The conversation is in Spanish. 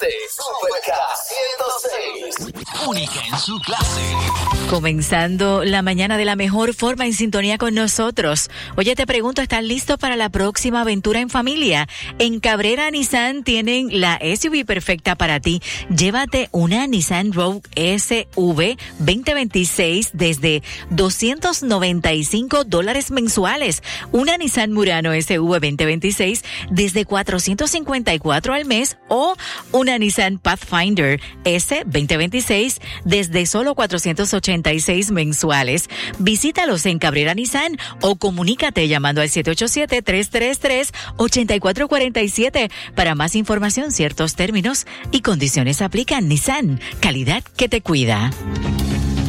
Super K106. Única en su clase. Comenzando la mañana de la mejor forma en sintonía con nosotros. Oye, te pregunto, ¿estás listo para la próxima aventura en familia? En Cabrera Nissan tienen la SUV perfecta para ti. Llévate una Nissan Rogue SV 2026 desde $295 mensuales. Una Nissan Murano SV 2026 desde $454 al mes o una Nissan Pathfinder S 2026 desde solo $486 mensuales. Visítalos en Cabrera Nissan o comunícate llamando al 787-333-8447. Para más información, ciertos términos y condiciones aplican. Nissan, calidad que te cuida.